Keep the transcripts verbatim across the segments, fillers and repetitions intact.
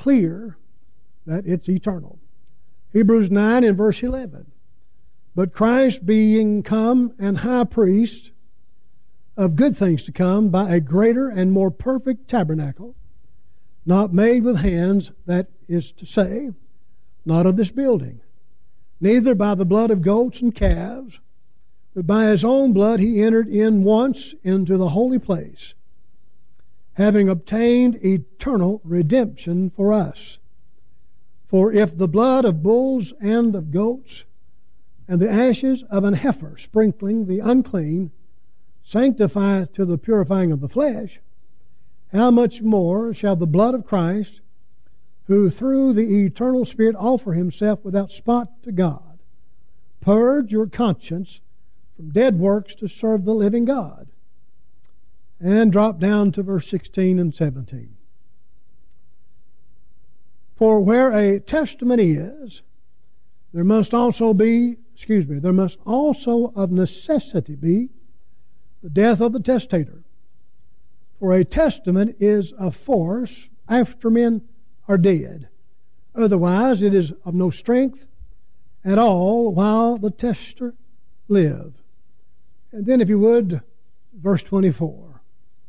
clear that it's eternal. Hebrews nine and verse eleven. But Christ being come and high priest of good things to come by a greater and more perfect tabernacle, not made with hands, that is to say, not of this building, neither by the blood of goats and calves, but by his own blood he entered in once into the holy place, having obtained eternal redemption for us. For if the blood of bulls and of goats and the ashes of an heifer sprinkling the unclean sanctifieth to the purifying of the flesh, how much more shall the blood of Christ, who through the eternal Spirit offer himself without spot to God, purge your conscience from dead works to serve the living God? And drop down to verse sixteen and seventeen. For where a testament is, there must also be, excuse me, there must also of necessity be the death of the testator. For a testament is of force after men are dead. Otherwise it is of no strength at all while the testator live. And then if you would, verse twenty-four.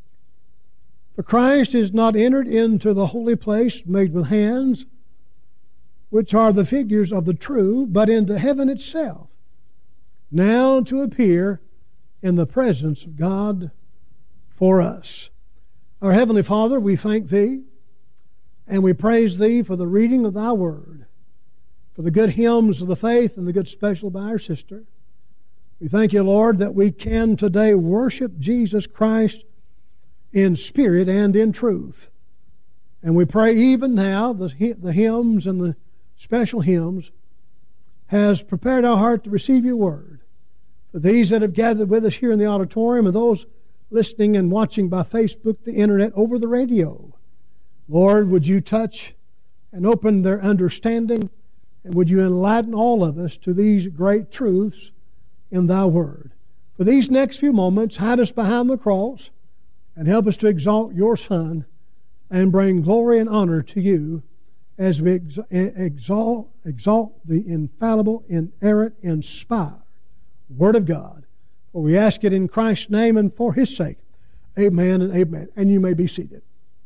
For Christ is not entered into the holy place made with hands, which are the figures of the true, but into heaven itself, now to appear in the presence of God for us. Our Heavenly Father, we thank Thee and we praise Thee for the reading of Thy Word, for the good hymns of the faith and the good special by our sister. We thank You, Lord, that we can today worship Jesus Christ in spirit and in truth. And we pray even now the, the hymns and the special hymns has prepared our heart to receive Your Word. For these that have gathered with us here in the auditorium and those listening and watching by Facebook, the internet, over the radio, Lord, would You touch and open their understanding, and would You enlighten all of us to these great truths in Thy Word. For these next few moments, hide us behind the cross and help us to exalt Your Son and bring glory and honor to You as we ex- exalt, exalt the infallible, inerrant, inspired Word of God. For we ask it in Christ's name and for His sake. Amen and amen. And you may be seated.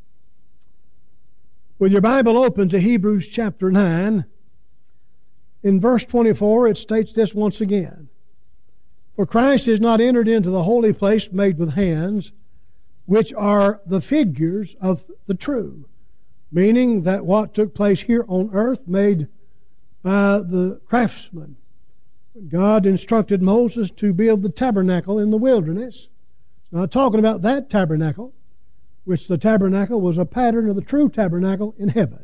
With your Bible open to Hebrews chapter nine, in verse twenty-four it states this once again. For Christ is not entered into the holy place made with hands, which are the figures of the true, meaning that what took place here on earth made by the craftsman. When God instructed Moses to build the tabernacle in the wilderness, it's not talking about that tabernacle, which the tabernacle was a pattern of the true tabernacle in heaven,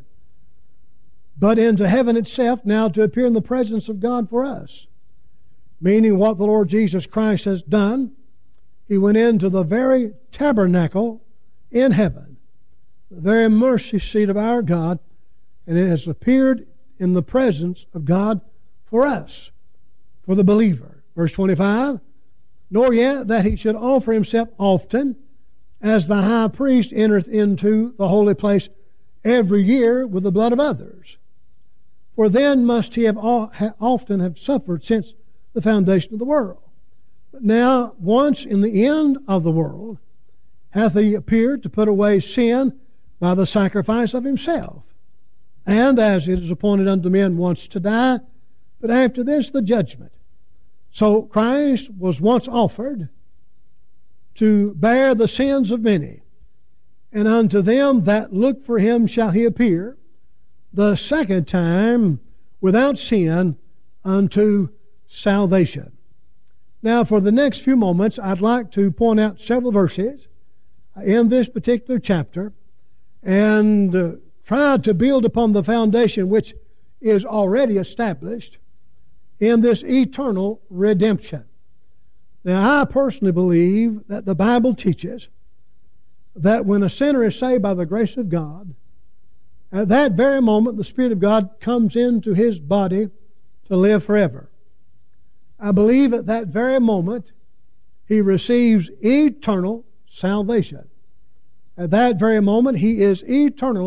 but into heaven itself now to appear in the presence of God for us, meaning what the Lord Jesus Christ has done. He went into the very tabernacle in heaven, the very mercy seat of our God, and it has appeared in the presence of God for us, for the believer. Verse twenty-five, nor yet that he should offer himself often, as the high priest entereth into the holy place every year with the blood of others. For then must he have often have suffered since the foundation of the world. But now, once in the end of the world, hath he appeared to put away sin by the sacrifice of himself. And as it is appointed unto men once to die, but after this the judgment. So Christ was once offered to bear the sins of many, and unto them that look for him shall he appear the second time without sin unto salvation. Now, for the next few moments, I'd like to point out several verses in this particular chapter and uh, try to build upon the foundation which is already established in this eternal redemption. Now, I personally believe that the Bible teaches that when a sinner is saved by the grace of God, at that very moment the Spirit of God comes into his body to live forever. I believe at that very moment he receives eternal salvation. At that very moment he is eternally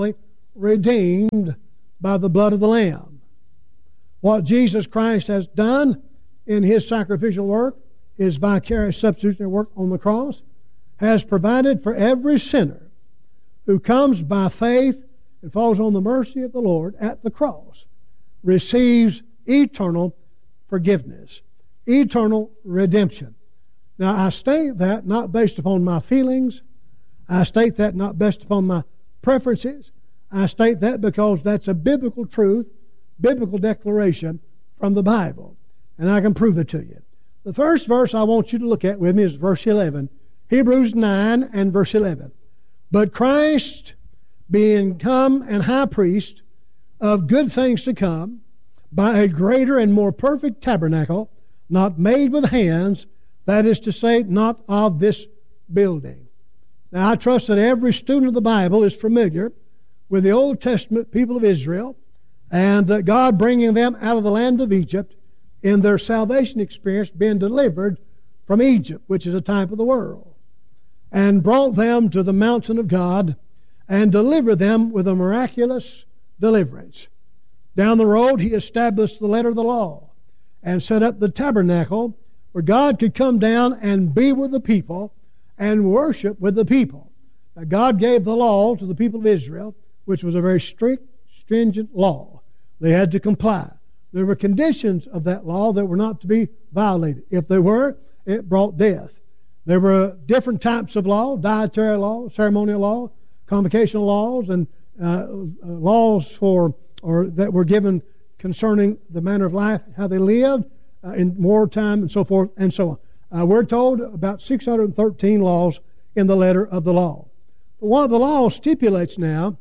redeemed by the blood of the Lamb. What Jesus Christ has done in his sacrificial work, his vicarious substitutionary work on the cross, has provided for every sinner who comes by faith and falls on the mercy of the Lord at the cross, receives eternal forgiveness, eternal redemption. Now, I state that not based upon my feelings. I state that not based upon my preferences. I state that because that's a biblical truth, biblical declaration from the Bible. And I can prove it to you. The first verse I want you to look at with me is verse eleven. Hebrews nine and verse eleven. But Christ, being come and high priest of good things to come, by a greater and more perfect tabernacle, not made with hands, that is to say, not of this building. Now, I trust that every student of the Bible is familiar with the Old Testament people of Israel and uh, God bringing them out of the land of Egypt in their salvation experience, being delivered from Egypt, which is a type of the world, and brought them to the mountain of God and delivered them with a miraculous deliverance. Down the road, he established the letter of the law and set up the tabernacle where God could come down and be with the people and worship with the people. Now, God gave the law to the people of Israel, which was a very strict, stringent law. They had to comply. There were conditions of that law that were not to be violated. If they were, it brought death. There were different types of law: dietary law, ceremonial law, convocational laws, and uh, laws for or that were given concerning the manner of life, how they lived uh, in wartime, and so forth and so on. Uh, we're told about six hundred thirteen laws in the letter of the law. But what the law stipulates now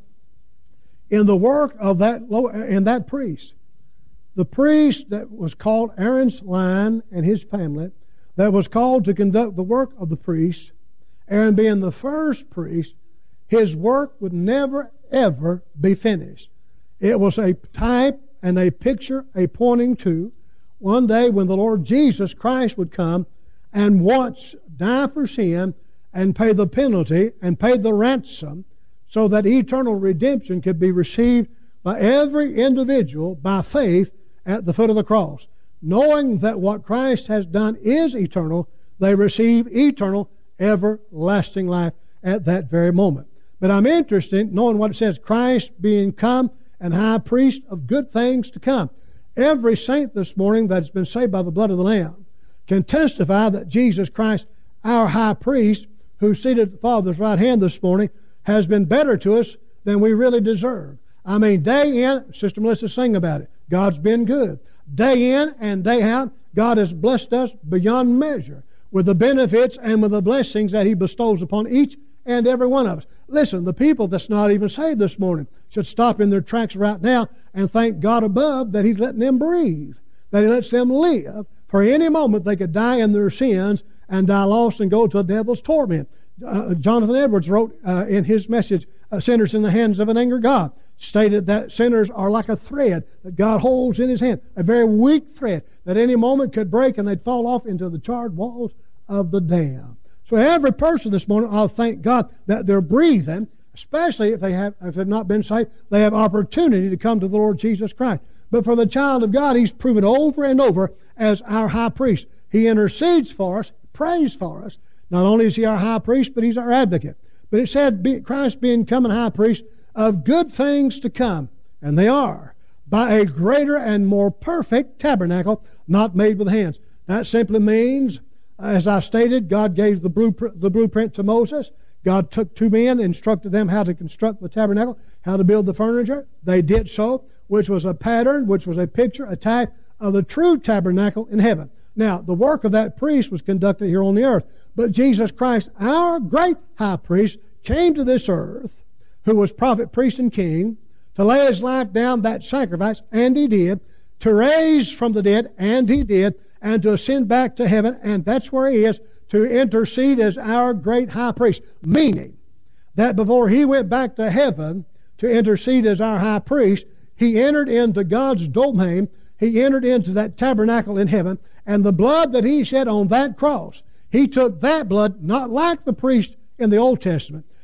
in the work of that in that priest, the priest that was called Aaron's line and his family, that was called to conduct the work of the priest, Aaron being the first priest, his work would never, ever be finished. It was a type and a picture, a pointing to one day when the Lord Jesus Christ would come and once die for sin and pay the penalty and pay the ransom so that eternal redemption could be received by every individual by faith at the foot of the cross. Knowing that what Christ has done is eternal, they receive eternal, everlasting life at that very moment. But I'm interested in knowing what it says, Christ being come and high priest of good things to come. Every saint this morning that has been saved by the blood of the Lamb can testify that Jesus Christ, our high priest, who's seated at the Father's right hand this morning, has been better to us than we really deserve. I mean, day in, Sister Melissa sang about it, God's been good. Day in and day out, God has blessed us beyond measure with the benefits and with the blessings that He bestows upon each and every one of us. Listen, the people that's not even saved this morning should stop in their tracks right now and thank God above that He's letting them breathe, that He lets them live. For any moment they could die in their sins and die lost and go to a devil's torment. Uh, Jonathan Edwards wrote uh, in his message, uh, Sinners in the Hands of an Angry God, stated that sinners are like a thread that God holds in His hand, a very weak thread that any moment could break and they'd fall off into the charred walls of the dam. So every person this morning, I'll thank God that they're breathing, especially if they have, if they've not been saved, they have opportunity to come to the Lord Jesus Christ. But for the child of God, He's proven over and over as our high priest. He intercedes for us, prays for us. Not only is He our high priest, but He's our advocate. But it said, Christ being come and high priest of good things to come, and they are, by a greater and more perfect tabernacle, not made with hands. That simply means, as I stated, God gave the blueprint, the blueprint to Moses. God took two men, instructed them how to construct the tabernacle, how to build the furniture. They did so, which was a pattern, which was a picture, a type of the true tabernacle in heaven. Now, the work of that priest was conducted here on the earth, but Jesus Christ, our great high priest, came to this earth, who was prophet, priest, and king, to lay His life down, that sacrifice, and He did, to raise from the dead, and He did, and to ascend back to heaven, and that's where He is, to intercede as our great high priest, meaning that before He went back to heaven to intercede as our high priest, He entered into God's domain, He entered into that tabernacle in heaven, and the blood that He shed on that cross, He took that blood, not like the priest in the Old Testament.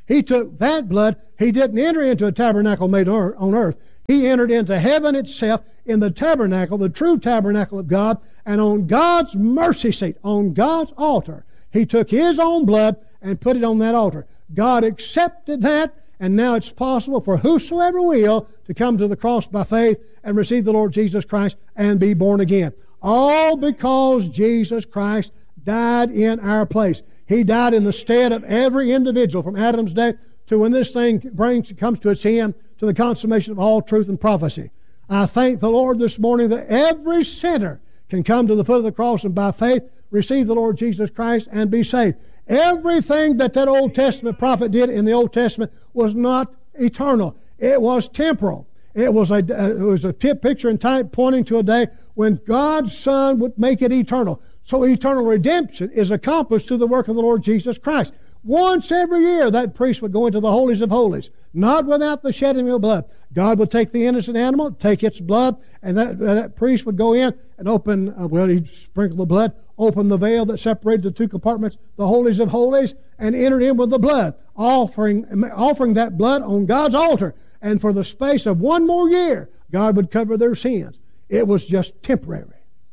He took that blood. He didn't enter into a tabernacle made on earth. He entered into heaven itself in the tabernacle, the true tabernacle of God, and on God's mercy seat, on God's altar, He took His own blood and put it on that altar. God accepted that, and now it's possible for whosoever will to come to the cross by faith and receive the Lord Jesus Christ and be born again. All because Jesus Christ died in our place. He died in the stead of every individual from Adam's day to when this thing brings comes to its end, to the consummation of all truth and prophecy. I thank the Lord this morning that every sinner can come to the foot of the cross and by faith receive the Lord Jesus Christ and be saved. Everything that that Old Testament prophet did in the Old Testament was not eternal. It was temporal. It was a, it was a tip, picture and type pointing to a day when God's Son would make it eternal. So eternal redemption is accomplished through the work of the Lord Jesus Christ. Once every year, that priest would go into the holies of holies, not without the shedding of blood. God would take the innocent animal, take its blood, and that, that priest would go in and open, uh, well, he'd sprinkle the blood, open the veil that separated the two compartments, the holies of holies, and enter in with the blood, offering, offering that blood on God's altar. And for the space of one more year, God would cover their sins. It was just temporary.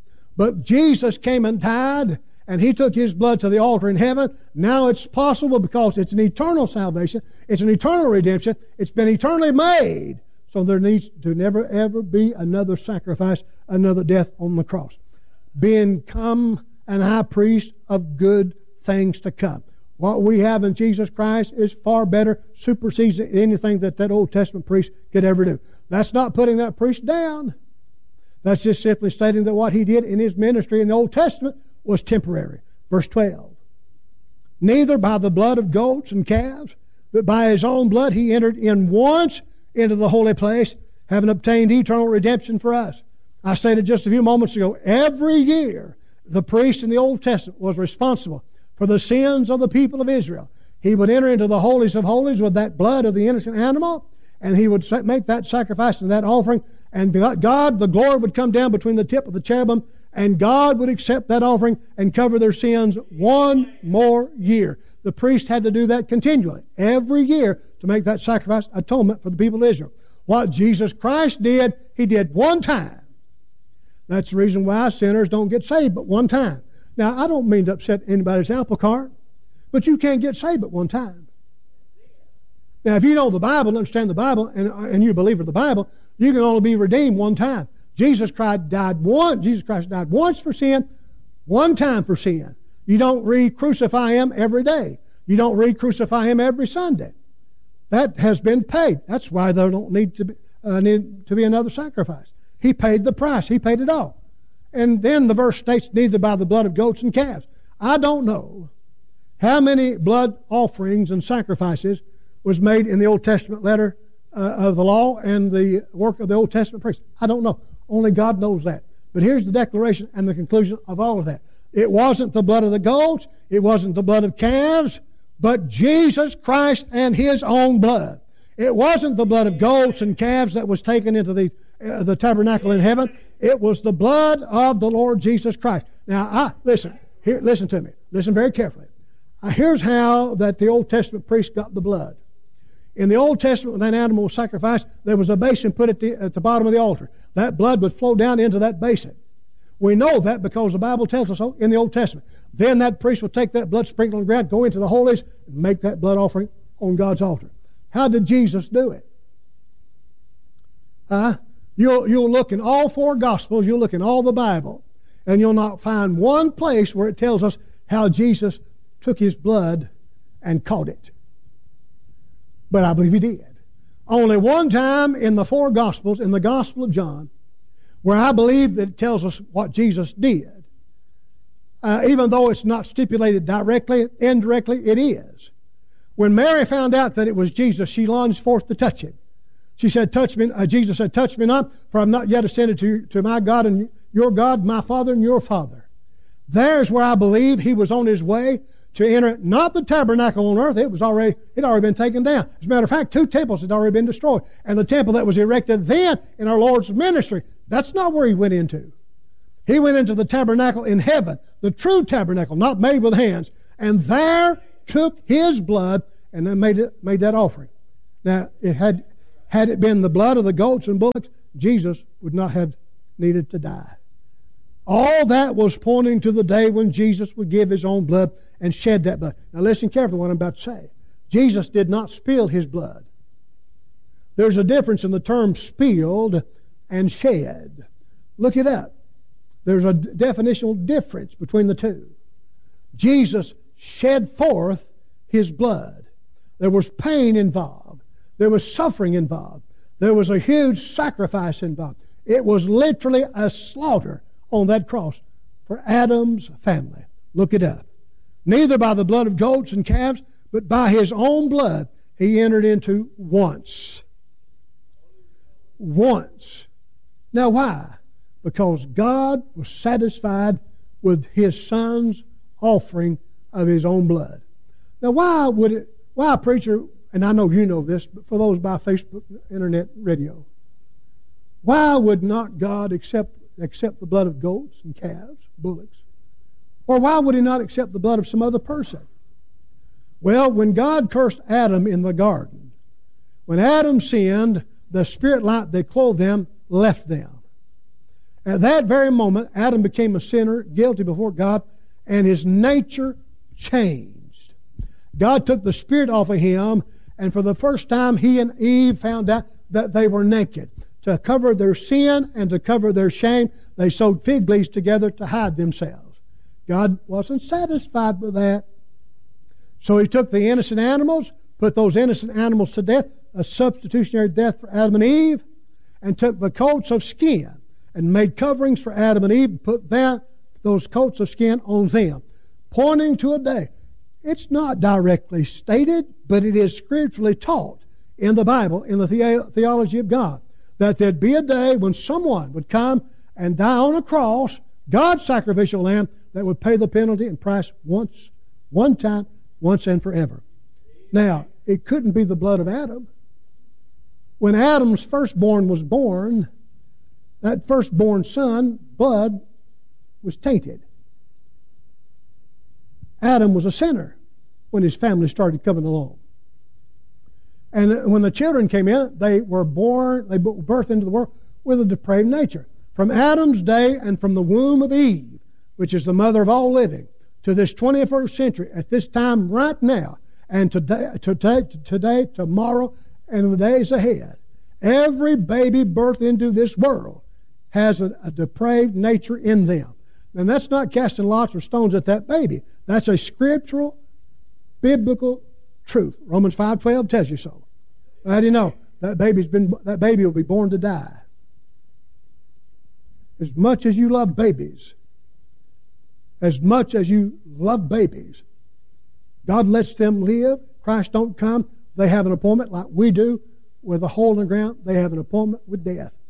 But Jesus came and died, and He took His blood to the altar in heaven. Now it's possible because it's an eternal salvation. It's an eternal redemption. It's been eternally made. So there needs to never, ever be another sacrifice, another death on the cross. Being come an high priest of good things to come. What we have in Jesus Christ is far better, supersedes anything that that Old Testament priest could ever do. That's not putting that priest down. That's just simply stating that what he did in his ministry in the Old Testament was temporary. Verse twelve. Neither by the blood of goats and calves, but by His own blood He entered in once into the holy place, having obtained eternal redemption for us. I stated just a few moments ago, every year the priest in the Old Testament was responsible for the sins of the people of Israel. He would enter into the holies of holies with that blood of the innocent animal, and he would make that sacrifice and that offering, and God, the glory would come down between the tip of the cherubim, and God would accept that offering and cover their sins one more year. The priest had to do that continually, every year, to make that sacrifice atonement for the people of Israel. What Jesus Christ did, He did one time. That's the reason why sinners don't get saved but one time. Now, I don't mean to upset anybody's apple cart, but you can't get saved but one time. Now, if you know the Bible and understand the Bible, and, and you're a believer of the Bible, you can only be redeemed one time. Jesus Christ died once. Jesus Christ died once for sin, one time for sin. You don't re-crucify Him every day. You don't re-crucify Him every Sunday. That has been paid. That's why there don't need to be, uh, need to be another sacrifice. He paid the price. He paid it all. And then the verse states, neither by the blood of goats and calves. I don't know how many blood offerings and sacrifices was made in the Old Testament letter uh, of the law and the work of the Old Testament priests. I don't know. Only God knows that. But here's the declaration and the conclusion of all of that. It wasn't the blood of the goats. It wasn't the blood of calves, but Jesus Christ and His own blood. It wasn't the blood of goats and calves that was taken into the, uh, the tabernacle in heaven. It was the blood of the Lord Jesus Christ. Now, I, listen, here, listen to me. Listen very carefully. Uh, here's how that the Old Testament priest got the blood. In the Old Testament, when that animal was sacrificed, there was a basin put at the, at the bottom of the altar. That blood would flow down into that basin. We know that because the Bible tells us so in the Old Testament. Then that priest would take that blood sprinkled on the ground, go into the holies, and make that blood offering on God's altar. How did Jesus do it? Huh? You'll, you'll look in all four Gospels, you'll look in all the Bible, and you'll not find one place where it tells us how Jesus took His blood and caught it. But I believe He did. Only one time in the four Gospels, in the Gospel of John, where I believe that it tells us what Jesus did. Uh, even though it's not stipulated directly, indirectly, it is. When Mary found out that it was Jesus, she lunged forth to touch Him. She said, touch me, uh, Jesus said, touch me not, for I'm not yet ascended to, to my God and your God, my Father and your Father. There's where I believe He was on His way to enter, not the tabernacle on earth. It was already, it had already been taken down. As a matter of fact, two temples had already been destroyed. And the temple that was erected then in our Lord's ministry, that's not where He went into. He went into the tabernacle in heaven, the true tabernacle, not made with hands, and there took His blood and then made it made that offering. Now, it had had it been the blood of the goats and bullocks, Jesus would not have needed to die. All that was pointing to the day when Jesus would give His own blood and shed that blood. Now listen carefully to what I'm about to say. Jesus did not spill His blood. There's a difference in the term spilled and shed. Look it up. There's a definitional difference between the two. Jesus shed forth His blood. There was pain involved. There was suffering involved. There was a huge sacrifice involved. It was literally a slaughter on that cross for Adam's family. Look it up. Neither by the blood of goats and calves, but by His own blood He entered into once. Once. Now why? Because God was satisfied with His Son's offering of His own blood. Now why would it, why a preacher, and I know you know this, but for those by Facebook, internet, radio, why would not God accept, accept the blood of goats and calves, bullocks? Or why would He not accept the blood of some other person? Well, when God cursed Adam in the garden, when Adam sinned, the spirit light that clothed them left them. At that very moment, Adam became a sinner, guilty before God, and his nature changed. God took the spirit off of him, and for the first time, he and Eve found out that they were naked. To cover their sin and to cover their shame, they sewed fig leaves together to hide themselves. God wasn't satisfied with that. So He took the innocent animals, put those innocent animals to death, a substitutionary death for Adam and Eve, and took the coats of skin and made coverings for Adam and Eve and put that, those coats of skin on them, pointing to a day. It's not directly stated, but it is scripturally taught in the Bible, in the, the theology of God, that there'd be a day when someone would come and die on a cross, God's sacrificial lamb, that would pay the penalty and price once, one time, once and forever. Now, it couldn't be the blood of Adam. When Adam's firstborn was born, that firstborn son, blood, was tainted. Adam was a sinner when his family started coming along. And when the children came in, they were born, they were birthed into the world with a depraved nature. From Adam's day and from the womb of Eve, which is the mother of all living, to this twenty-first century, at this time right now, and today, today, today, tomorrow, and in the days ahead, every baby birthed into this world has a, a depraved nature in them. And that's not casting lots or stones at that baby. That's a scriptural, biblical truth. Romans five twelve tells you so. How do you know? That baby's been that baby will be born to die. As much as you love babies, as much as you love babies, God lets them live. Christ don't come. They have an appointment like we do with a hole in the ground. They have an appointment with death.